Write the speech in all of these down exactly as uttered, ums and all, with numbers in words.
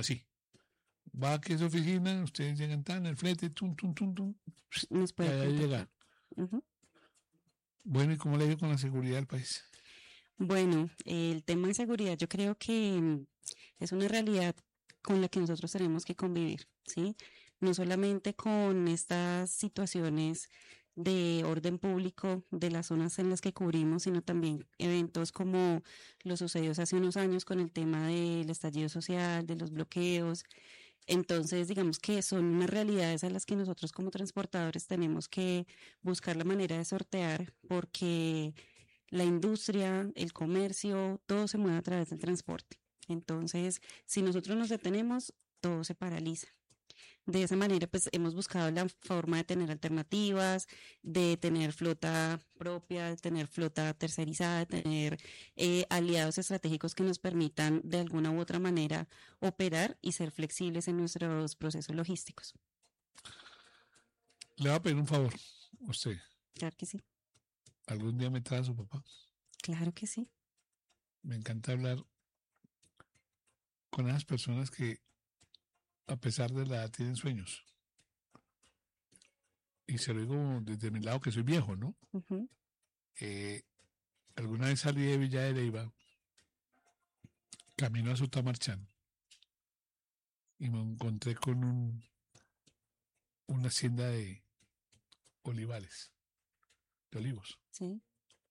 así. Va a que es oficina, ustedes llegan tan, el flete, tum, tum, tum, tum, Nos y puede allá contactar. llega. Ujú. Bueno, ¿y cómo le ha ido con la seguridad del país? Bueno, el tema de seguridad yo creo que mm, es una realidad con la que nosotros tenemos que convivir, ¿sí? No solamente con estas situaciones de orden público de las zonas en las que cubrimos, sino también eventos como los sucedidos hace unos años con el tema del estallido social, de los bloqueos. Entonces, digamos que son unas realidades a las que nosotros como transportadores tenemos que buscar la manera de sortear porque la industria, el comercio, todo se mueve a través del transporte. Entonces, si nosotros nos detenemos, todo se paraliza. De esa manera, pues hemos buscado la forma de tener alternativas, de tener flota propia, de tener flota tercerizada, de tener eh, aliados estratégicos que nos permitan de alguna u otra manera operar y ser flexibles en nuestros procesos logísticos. Le voy a pedir un favor, usted, Claro que sí, algún día me trae a su papá. claro que sí. Me encanta hablar con esas personas que, a pesar de la edad, tienen sueños. Y se lo digo desde mi lado que soy viejo, ¿no? Ujú. Eh, alguna vez salí de Villa de Leyva, camino a Sutamarchán, y me encontré con un, una hacienda de olivares, de olivos. Sí,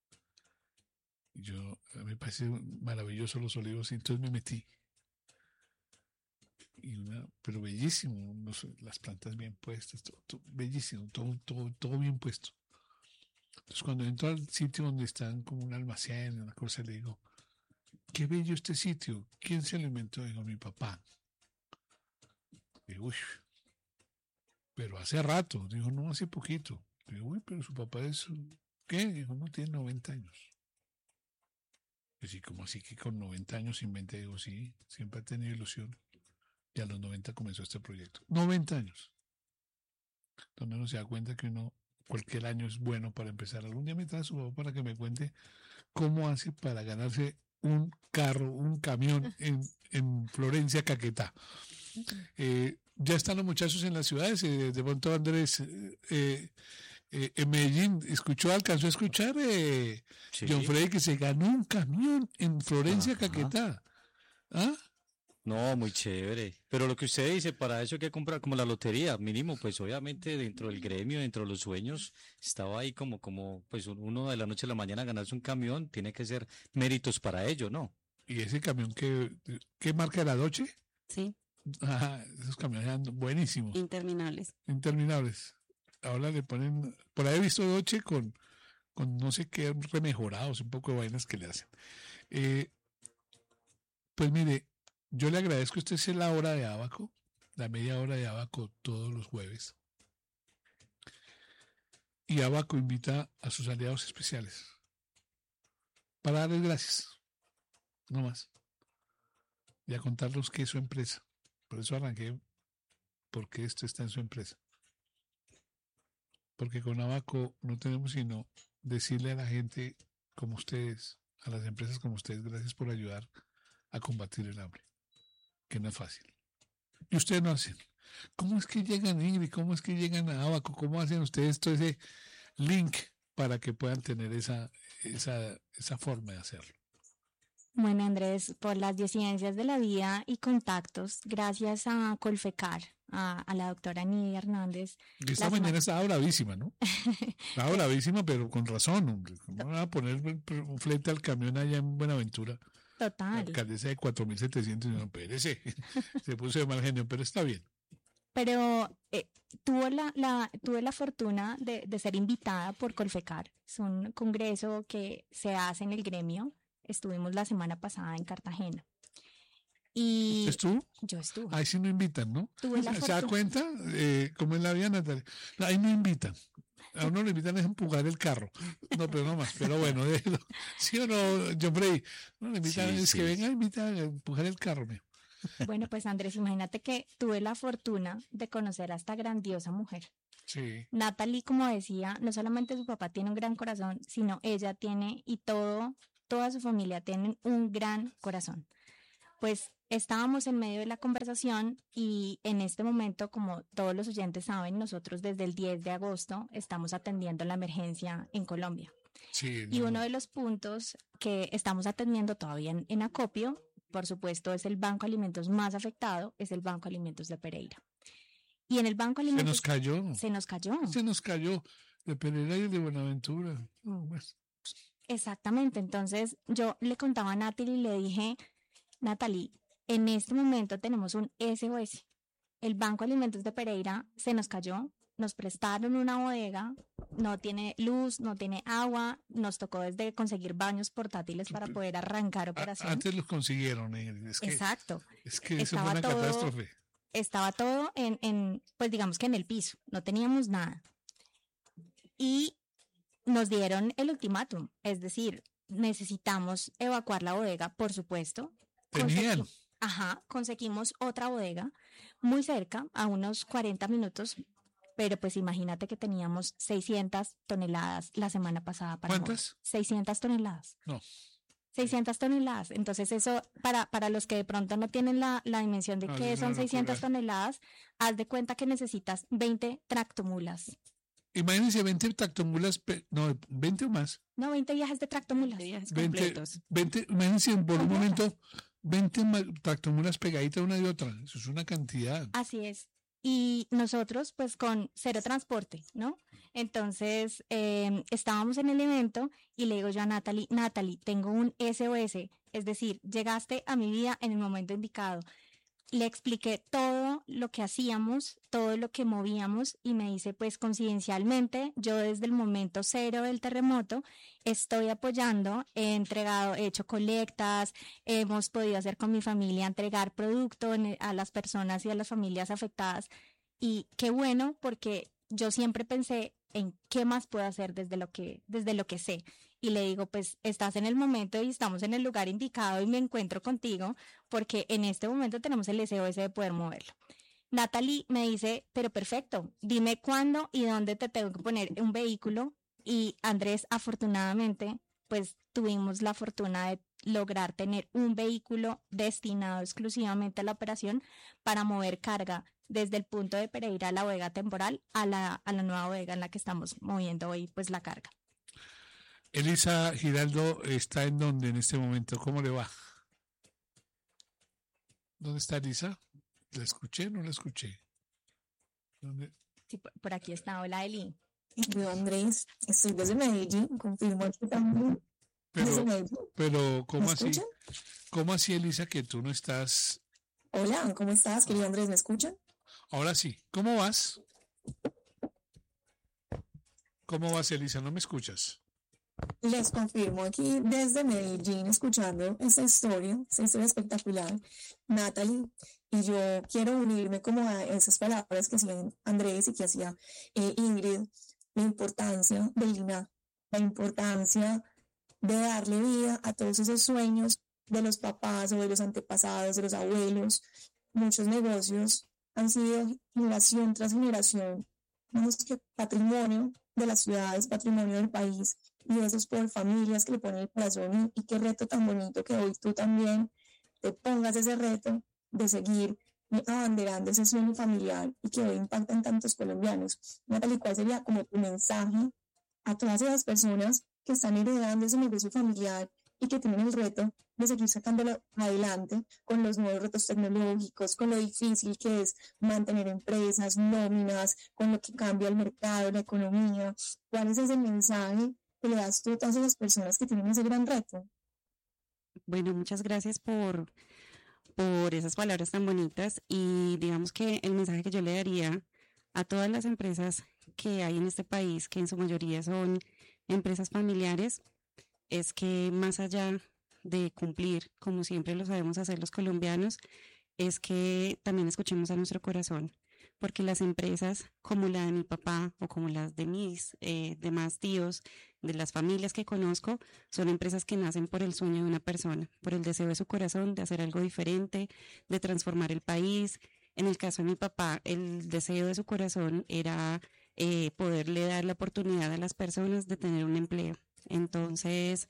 Y yo, a mí me parece maravilloso los olivos, y entonces me metí. Y una, pero bellísimo, no sé, las plantas bien puestas, todo, todo bellísimo, todo, todo, todo bien puesto. Entonces cuando entro al sitio donde están como un almacén, una cosa, le digo, qué bello este sitio, ¿quién se lo inventó? Digo, mi papá. Digo, uy, pero hace rato, dijo, no, hace poquito. Digo, uy, pero su papá es, ¿qué? Dijo, no, tiene noventa años. Y sí, como así que con noventa años inventa, digo, sí, siempre ha tenido ilusión. Y a los noventa comenzó este proyecto. noventa años. Donde uno se da cuenta que uno, cualquier año es bueno para empezar. Algún día me trae a su papá para que me cuente cómo hace para ganarse un carro, un camión en, en Florencia, Caquetá. Eh, ya están los muchachos en las ciudades, eh, de pronto Andrés, eh, eh, eh, en Medellín, escuchó, alcanzó a escuchar eh, John Sí. Freddy que se ganó un camión en Florencia, Ajá. Caquetá. ¿Ah? No, muy chévere. Pero lo que usted dice, para eso hay que comprar como la lotería, mínimo, pues obviamente dentro del gremio, dentro de los sueños, estaba ahí como, como, pues uno de la noche a la mañana ganarse un camión, tiene que ser méritos para ello, ¿no? Y ese camión que, ¿qué marca era? ¿Doche? sí, Ajá, esos camiones eran buenísimos, interminables. interminables. Ahora le ponen, por ahí he visto Doche con, con no sé qué remejorados, un poco de vainas que le hacen. Eh, pues mire, yo le agradezco a usted ser la hora de Abaco, la media hora de Abaco todos los jueves. Y Abaco invita a sus aliados especiales para darles gracias, no más, y a contarles qué es su empresa. Por eso arranqué, porque esto está en su empresa. Porque con Abaco no tenemos sino decirle a la gente como ustedes, a las empresas como ustedes, gracias por ayudar a combatir el hambre, que no es fácil. Y ustedes no hacen. ¿Cómo es que llegan, Ingrid? ¿Cómo es que llegan a Abaco? ¿Cómo hacen ustedes todo ese link para que puedan tener esa, esa, esa forma de hacerlo? Bueno, Andrés, por las disidencias de la vida y contactos, gracias a Colfecar, a, a la doctora Nidia Hernández. Y esta mañana estaba bravísima, ¿no? Estaba bravísima, pero con razón, hombre. ¿Cómo van a poner un flete al camión allá en Buenaventura? Total. La alcaldesa de cuatro mil setecientos, no, espérese, se puso de mal genio, pero está bien. Pero eh, tuvo la, la, tuve la fortuna de, de ser invitada por Colfecar. Es un congreso que se hace en el gremio. Estuvimos la semana pasada en Cartagena. Y ¿Usted estuvo? Yo estuve. Ahí sí no invitan, ¿no? Tuve la ¿Se fortuna. da cuenta? Eh, ¿Cómo es la vida, Natalia? No, ahí no invitan. A uno le invitan a empujar el carro. No, pero no más. Pero bueno, ¿sí o no, John Frey? No le invitan, Sí, es sí. que venga, invitan a empujar el carro, mío. Bueno, pues Andrés, imagínate que tuve la fortuna de conocer a esta grandiosa mujer. Sí. Natalie, como decía, no solamente su papá tiene un gran corazón, sino ella tiene y todo, toda su familia tienen un gran corazón. Pues estábamos en medio de la conversación y en este momento, como todos los oyentes saben, nosotros desde el diez de agosto estamos atendiendo la emergencia en Colombia. Sí, Y no. uno de los puntos que estamos atendiendo todavía en, en acopio, por supuesto, es el Banco de Alimentos más afectado, es el Banco de Alimentos de Pereira. Y en el Banco de Se Alimentos nos cayó. se nos cayó. Se nos cayó de Pereira y de Buenaventura. No, pues, Exactamente. Entonces yo le contaba a Natalie y le dije, Natalie, en este momento tenemos un S O S. El Banco de Alimentos de Pereira se nos cayó, nos prestaron una bodega, no tiene luz, no tiene agua, nos tocó desde conseguir baños portátiles para poder arrancar a- operación. antes los consiguieron. eh, Es que, Exacto. es que eso fue Estaba una todo- catástrofe. Estaba todo en, en, pues digamos que en el piso, no teníamos nada. Y nos dieron el ultimátum, es decir, necesitamos evacuar la bodega, por supuesto. Tenían. Consegui- Ajá, conseguimos otra bodega muy cerca, a unos cuarenta minutos, pero pues imagínate que teníamos seiscientas toneladas la semana pasada para mover. ¿Cuántas? seiscientas toneladas. No. seiscientas toneladas. Entonces eso, para, para los que de pronto no tienen la, la dimensión de No, qué eso es son una seiscientas locura. toneladas, haz de cuenta que necesitas veinte tractomulas. Imagínense veinte tractomulas, pe- no, veinte o más. No, veinte viajes de tractomulas. De viajes veinte, completos. veinte, imagínense por un Completa. momento veinte ma- tractomulas pegaditas una de otra. Eso es una cantidad. Así es. Y nosotros, pues, con cero transporte, ¿no? Entonces, eh, estábamos en el evento y le digo yo a Natalie, Natalie, tengo un S O S, es decir, llegaste a mi vida en el momento indicado. Le expliqué todo lo que hacíamos, todo lo que movíamos y me dice, pues coincidencialmente, yo desde el momento cero del terremoto estoy apoyando, he entregado, he hecho colectas, hemos podido hacer con mi familia, entregar producto en- a las personas y a las familias afectadas. Y qué bueno, porque yo siempre pensé en qué más puedo hacer desde lo que, desde lo que sé. Y le digo, pues estás en el momento y estamos en el lugar indicado y me encuentro contigo porque en este momento tenemos el S O S de poder moverlo. Natalie me dice, pero perfecto, dime cuándo y dónde te tengo que poner un vehículo. Y Andrés, afortunadamente, pues tuvimos la fortuna de lograr tener un vehículo destinado exclusivamente a la operación para mover carga desde el punto de Pereira a la bodega temporal a la, a la nueva bodega en la que estamos moviendo hoy pues la carga. Elisa Giraldo está en dónde en este momento. ¿Cómo le va? ¿Dónde está Elisa? ¿La escuché o no la escuché? ¿Dónde? Sí, por, por aquí está, hola Eli. Yo, Andrés, estoy desde Medellín, confirmo aquí también. Desde Pero, Medellín. pero, ¿Me ¿cómo así? escuchan? ¿Cómo así, Elisa, que tú no estás? Hola, ¿cómo estás, querido Andrés? ¿Me escuchan? Ahora sí. ¿Cómo vas? ¿Cómo vas, Elisa? ¿No me escuchas? Les confirmo aquí desde Medellín, escuchando esta historia, esta historia espectacular. Natalie, y yo quiero unirme como a esas palabras que hacían Andrés y que hacía eh, Ingrid, la importancia del linaje, la importancia de darle vida a todos esos sueños de los papás o de los antepasados, de los abuelos. Muchos negocios han sido generación tras generación, vamos que patrimonio de las ciudades, patrimonio del país, y eso es por familias que le ponen el corazón. Y, y qué reto tan bonito que hoy tú también te pongas ese reto de seguir abanderando ese sueño familiar y que hoy impacta en tantos colombianos. Natalie, ¿cuál sería como tu mensaje a todas esas personas que están heredando ese negocio familiar y que tienen el reto de seguir sacándolo adelante con los nuevos retos tecnológicos, con lo difícil que es mantener empresas, nóminas, con lo que cambia el mercado, la economía? ¿Cuál es ese mensaje que le das tú a todas esas personas que tienen ese gran reto? Bueno, muchas gracias por, por esas palabras tan bonitas y digamos que el mensaje que yo le daría a todas las empresas que hay en este país, que en su mayoría son empresas familiares, es que más allá de cumplir, como siempre lo sabemos hacer los colombianos, es que también escuchemos a nuestro corazón, porque las empresas como la de mi papá o como las de mis eh, demás tíos, de las familias que conozco, son empresas que nacen por el sueño de una persona, por el deseo de su corazón de hacer algo diferente, de transformar el país. En el caso de mi papá, el deseo de su corazón era eh, poderle dar la oportunidad a las personas de tener un empleo. Entonces,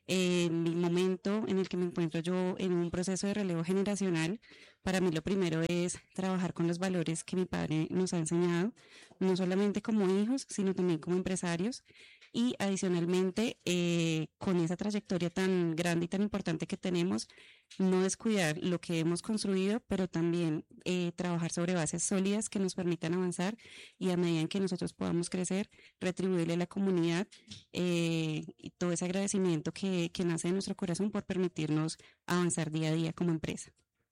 el momento en el que me encuentro yo en un proceso de relevo generacional, para mí lo primero es trabajar con los valores que mi padre nos ha enseñado, no solamente como hijos, sino también como empresarios. Y adicionalmente, eh, con esa trayectoria tan grande y tan importante que tenemos, no descuidar lo que hemos construido, pero también eh, trabajar sobre bases sólidas que nos permitan avanzar y a medida en que nosotros podamos crecer, retribuirle a la comunidad eh, y todo ese agradecimiento que, que nace de nuestro corazón por permitirnos avanzar día a día como empresa.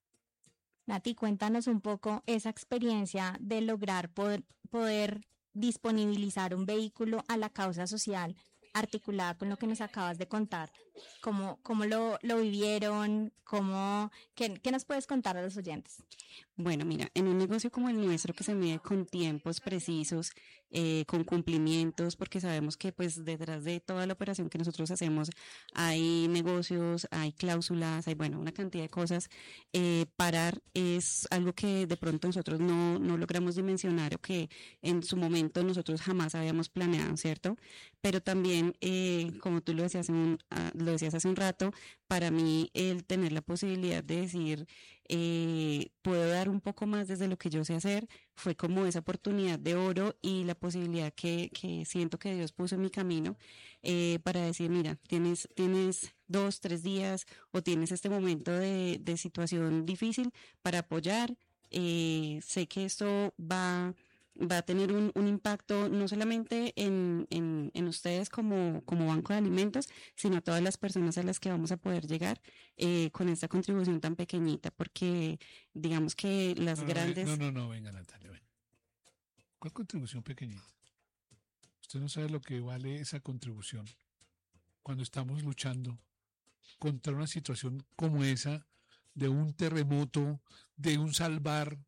Nati, cuéntanos un poco esa experiencia de lograr poder, poder disponibilizar un vehículo a la causa social articulada con lo que nos acabas de contar. ¿Cómo, cómo lo, lo vivieron? ¿Cómo, qué, ¿Qué nos puedes contar a los oyentes? Bueno, mira, en un negocio como el nuestro que se mide con tiempos precisos, eh, con cumplimientos, porque sabemos que pues detrás de toda la operación que nosotros hacemos hay negocios, hay cláusulas, hay bueno, una cantidad de cosas. Eh, parar es algo que de pronto nosotros no, no logramos dimensionar o que en su momento nosotros jamás habíamos planeado, ¿cierto? Pero también, eh, como tú lo decías, un, uh, lo decías hace un rato, para mí el tener la posibilidad de decir eh, puedo dar un poco más desde lo que yo sé hacer, fue como esa oportunidad de oro y la posibilidad que, que siento que Dios puso en mi camino eh, para decir, mira, tienes, tienes dos, tres días o tienes este momento de, de situación difícil para apoyar, eh, sé que esto va... va a tener un, un impacto no solamente en, en, en ustedes como, como banco de alimentos, sino a todas las personas a las que vamos a poder llegar eh, con esta contribución tan pequeñita, porque digamos que las no, grandes... No, no, no, venga Natalia, venga. ¿Cuál contribución pequeñita? Usted no sabe lo que vale esa contribución cuando estamos luchando contra una situación como esa, de un terremoto, de un salvar.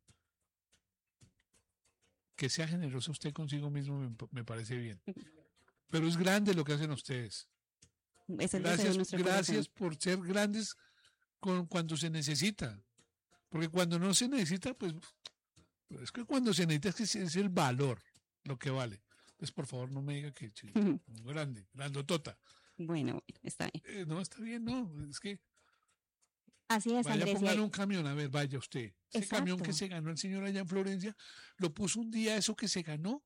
Que sea generoso usted consigo mismo me, me parece bien. Pero es grande lo que hacen ustedes. Es el gracias deseo de gracias por ser grandes con, cuando se necesita. Porque cuando no se necesita, pues es que cuando se necesita es que es el valor lo que vale. Entonces, por favor, no me diga que sí, grande, grandotota. Bueno, está bien. Eh, no, está bien, no. Es que Así es, vaya, Andrés. pongan un camión, a ver, vaya usted. Ese Exacto. camión que se ganó el señor allá en Florencia, lo puso un día, eso que se ganó,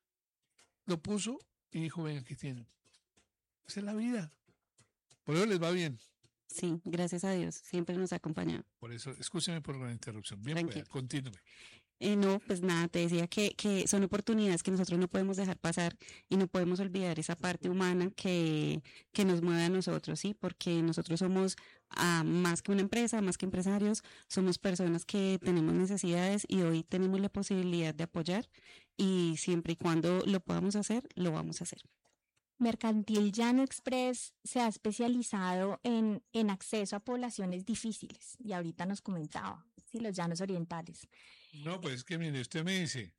lo puso y dijo, venga, ¿qué tienen? Esa es la vida. Por eso les va bien. Sí, gracias a Dios, siempre nos ha acompañado. Por eso, escúcheme por la interrupción. Bien, pues, continúe. Eh, no, pues nada, te decía que, que son oportunidades que nosotros no podemos dejar pasar y no podemos olvidar esa parte humana que, que nos mueve a nosotros, ¿sí? Porque nosotros somos ah, más que una empresa, más que empresarios, somos personas que tenemos necesidades y hoy tenemos la posibilidad de apoyar y siempre y cuando lo podamos hacer, lo vamos a hacer. Mercantil Llano Express se ha especializado en, en acceso a poblaciones difíciles y ahorita nos comentaba, ¿sí? Los llanos orientales. No, pues es que mire, usted me dice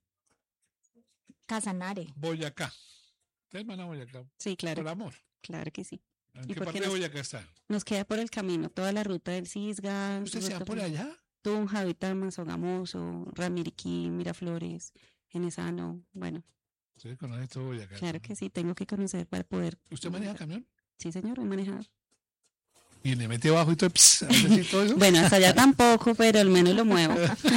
Casanare. Boyacá. ¿Ustedes van a Boyacá? Sí, claro. Por amor. Claro que sí. ¿En qué parte de Boyacá está? Nos queda por el camino toda la ruta del Cisga. ¿Usted se va por allá? Tunja, Vitama, Sogamoso, Ramiriquí, Miraflores, Genesano, bueno. ¿Usted conoce todo Boyacá? Claro ¿no? que sí, tengo que conocer para poder. ¿Usted maneja camión? Sí, señor, he manejado. Y le mete abajo y todo, pss, y todo eso. Bueno, hasta allá tampoco, pero al menos lo muevo.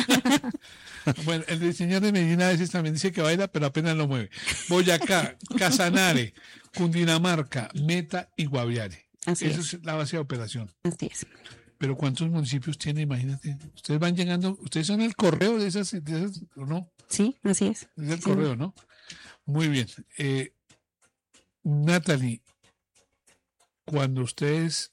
Bueno, el señor de Medellín a veces también dice que baila, pero apenas lo mueve. Boyacá, Casanare, Cundinamarca, Meta y Guaviare. Así Esa es. es la base de operación. Así es. Pero ¿cuántos municipios tiene? Imagínate. Ustedes van llegando, ustedes son el correo de esas, de esas ¿o no? Sí, así es. Es el Sí. correo, ¿no? Muy bien. Eh, Natalie, cuando ustedes...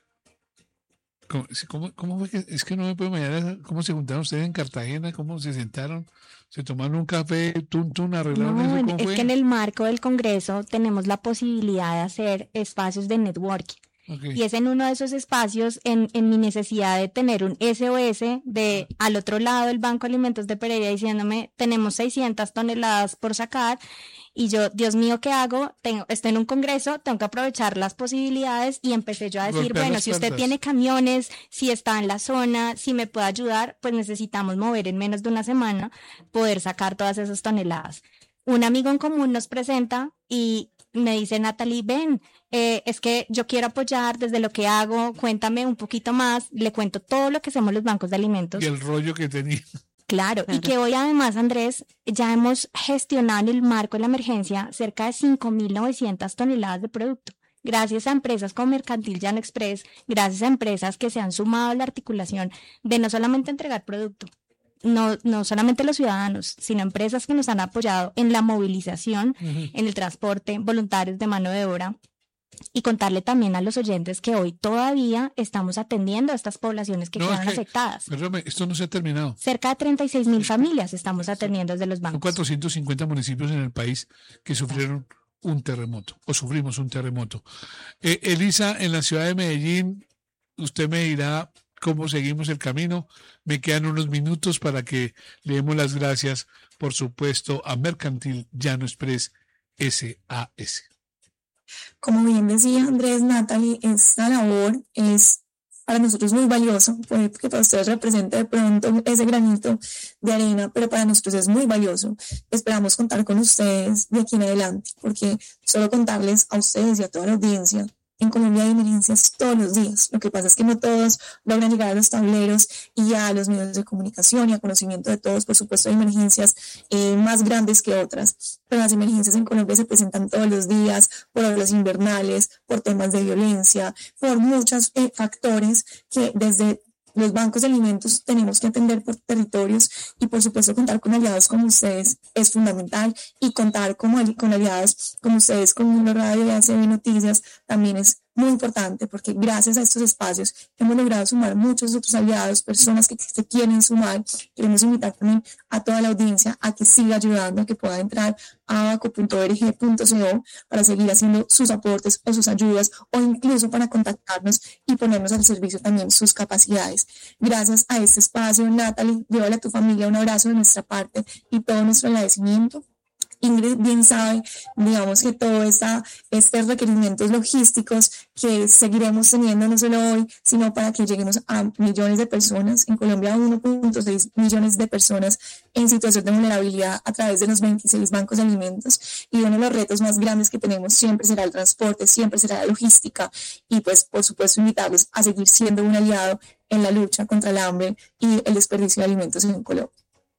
¿Cómo, cómo, cómo fue que, es que no me puedo imaginar cómo se juntaron ustedes en Cartagena, cómo se sentaron, se tomaron un café, tun, tun, arreglaron No, eso, ¿cómo es fue? que en el marco del Congreso tenemos la posibilidad de hacer espacios de networking. Okay. Y es en uno de esos espacios, en, en mi necesidad de tener un S O S de al otro lado del Banco de Alimentos de Pereira diciéndome, tenemos seiscientas toneladas por sacar, y yo, Dios mío, ¿qué hago? Tengo, estoy en un congreso, tengo que aprovechar las posibilidades, y empecé yo a decir, Golpear bueno, las si usted puertas. tiene camiones, si está en la zona, si me puede ayudar, pues necesitamos mover en menos de una semana, poder sacar todas esas toneladas. Un amigo en común nos presenta y me dice Natalie, ven, eh, es que yo quiero apoyar desde lo que hago, cuéntame un poquito más, le cuento todo lo que hacemos los bancos de alimentos. Y el rollo que tenía. Claro, Claro. y que hoy además, Andrés, ya hemos gestionado en el marco de la emergencia cerca de cinco mil novecientas toneladas de producto. Gracias a empresas como Mercantil Llano Express, gracias a empresas que se han sumado a la articulación de no solamente entregar producto, no, no solamente los ciudadanos, sino empresas que nos han apoyado en la movilización, Ujú. en el transporte, voluntarios de mano de obra. Y contarle también a los oyentes que hoy todavía estamos atendiendo a estas poblaciones que No, es quedan que- afectadas. Perdóname, esto no se ha terminado. Cerca de treinta y seis mil familias estamos atendiendo desde los Son bancos. cuatrocientos cincuenta municipios en el país que sufrieron un terremoto o sufrimos un terremoto. Eh, Elisa, en la ciudad de Medellín, usted me dirá cómo seguimos el camino. Me quedan unos minutos para que le demos las gracias, por supuesto, a Mercantil Llano Express S A S. Como bien decía Andrés, Natalie, esta labor es para nosotros muy valioso, puede que para ustedes represente de pronto ese granito de arena, pero para nosotros es muy valioso. Esperamos contar con ustedes de aquí en adelante, porque solo contarles a ustedes y a toda la audiencia, en Colombia hay emergencias todos los días. Lo que pasa es que no todos logran llegar a los tableros y a los medios de comunicación y a conocimiento de todos. Por supuesto, hay emergencias eh, más grandes que otras, pero las emergencias en Colombia se presentan todos los días por olas invernales, por temas de violencia, por muchos eh, factores que desde los bancos de alimentos tenemos que atender por territorios y por supuesto contar con aliados como ustedes es fundamental y contar como ali- con aliados como ustedes con la radio de A C B Noticias también es muy importante porque gracias a estos espacios hemos logrado sumar muchos otros aliados, personas que se quieren sumar. Queremos invitar también a toda la audiencia a que siga ayudando, a que pueda entrar a abaco punto org punto co para seguir haciendo sus aportes o sus ayudas o incluso para contactarnos y ponernos al servicio también sus capacidades. Gracias a este espacio, Natalie, llévale a tu familia un abrazo de nuestra parte y todo nuestro agradecimiento. Ingrid bien sabe, digamos que todo esta, estos requerimientos logísticos que seguiremos teniendo no solo hoy, sino para que lleguemos a millones de personas. En Colombia, uno punto seis millones de personas en situación de vulnerabilidad a través de los veintiséis bancos de alimentos. Y uno de los retos más grandes que tenemos siempre será el transporte, siempre será la logística. Y pues, por supuesto, invitarlos a seguir siendo un aliado en la lucha contra el hambre y el desperdicio de alimentos en Colombia.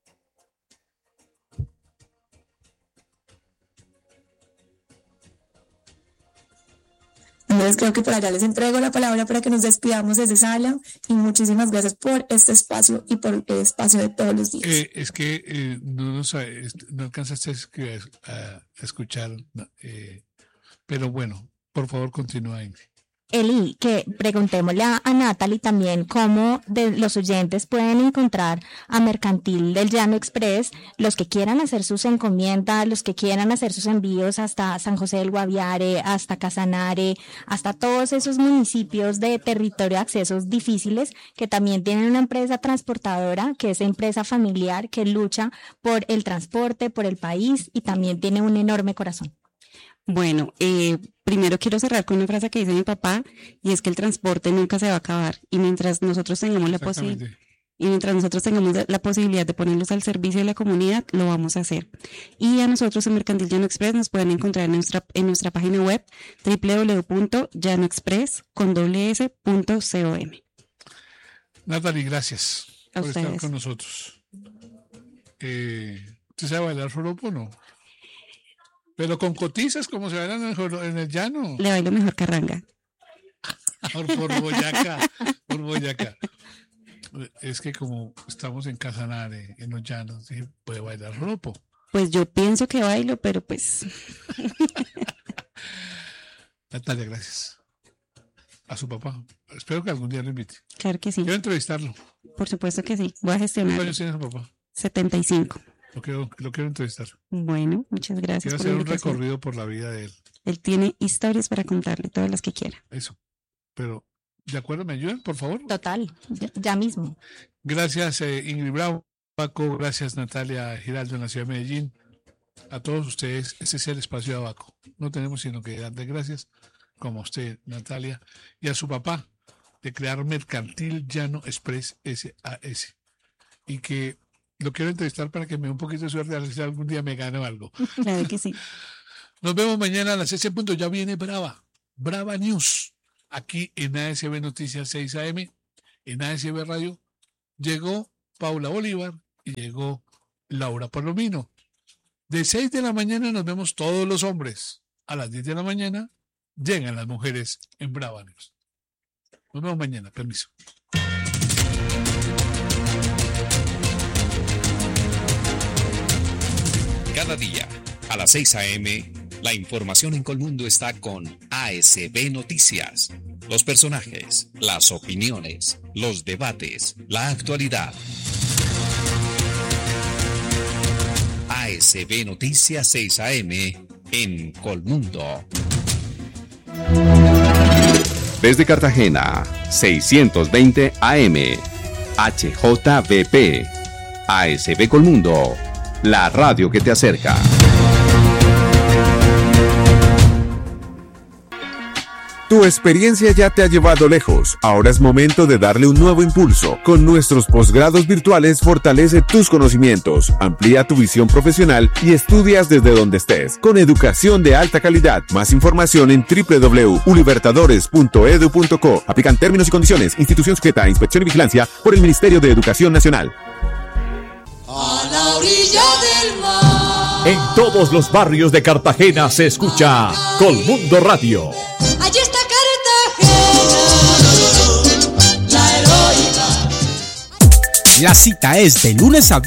Entonces creo que por allá les entrego la palabra para que nos despidamos desde sala y muchísimas gracias por este espacio y por el espacio de todos los días. Eh, es que eh, no, no, sabe- est- no alcanzaste a, escri- a- a escuchar, no, eh, pero bueno, por favor continúa, Ingrid. Eli, que preguntémosle a, a Natalie también cómo de los oyentes pueden encontrar a Mercantil del Llano Express, los que quieran hacer sus encomiendas, los que quieran hacer sus envíos hasta San José del Guaviare, hasta Casanare, hasta todos esos municipios de territorio de accesos difíciles que también tienen una empresa transportadora, que es empresa familiar, que lucha por el transporte, por el país y también tiene un enorme corazón. Bueno, eh, primero quiero cerrar con una frase que dice mi papá, y es que el transporte nunca se va a acabar. Y mientras nosotros tengamos la posibilidad, Exactamente. y mientras nosotros tengamos la- la posibilidad de ponerlos al servicio de la comunidad, lo vamos a hacer. Y a nosotros en Mercantil Llano Express nos pueden encontrar en nuestra, en nuestra página web doble u doble u doble u punto llano express con doble s punto com. Natalie, gracias A por estar ustedes. con nosotros. Eh, ¿Usted sabe bailar joropo o no? Pero con cotizas, como se bailan en el, joro- en el llano. Le bailo mejor carranga. Por, por Boyacá, por Boyacá. Es que como estamos en Casanare, en los llanos, dije, puede bailar joropo. Pues yo pienso que bailo, pero pues Natalia, gracias. A su papá. Espero que algún día lo invite. claro que sí. Quiero entrevistarlo. Por supuesto que sí. Voy a ¿Cuántos gestionar. años tiene su papá? setenta y cinco. Lo quiero, lo quiero entrevistar. Bueno, muchas gracias Quiero por la hacer un invitación. recorrido por la vida de él. Él tiene historias para contarle, todas las que quiera. Eso. Pero, ¿de acuerdo? ¿Me ayudan, por favor? Total, ya, ya mismo. Gracias, eh, Ingrid Bravo, Paco. Gracias, Natalia Giraldo, en la ciudad de Medellín. A todos ustedes, ese es el espacio de Abaco. No tenemos sino que darle gracias, como a usted, Natalia, y a su papá, de crear Mercantil Llano Express S A S. Y que lo quiero entrevistar para que me dé un poquito de suerte, a ver si algún día me gano algo. Claro que sí. Nos vemos mañana a las seis en punto. Ya viene Brava, Brava News, aquí en A S B Noticias seis A M, en A S B Radio. Llegó Paula Bolívar y llegó Laura Palomino. De seis de la mañana nos vemos todos los hombres. A las diez de la mañana llegan las mujeres en Brava News. Nos vemos mañana. Permiso. Cada día, a las seis a eme, la información en Colmundo está con A S B Noticias. Los personajes, las opiniones, los debates, la actualidad. A S B Noticias seis a eme en Colmundo. Desde Cartagena, seiscientos veinte A M, H J V P, A S B Colmundo, la radio que te acerca. Tu experiencia ya te ha llevado lejos. Ahora es momento de darle un nuevo impulso. Con nuestros posgrados virtuales fortalece tus conocimientos, amplía tu visión profesional y estudias desde donde estés. Con educación de alta calidad. Más información en doble u doble u doble u punto ulibertadores punto edu punto co. Aplican términos y condiciones. Institución sujeta a inspección y vigilancia por el Ministerio de Educación Nacional. A la orilla del mar. En todos los barrios de Cartagena se escucha Colmundo Radio. Allí está Cartagena, la heroica. La cita es de lunes a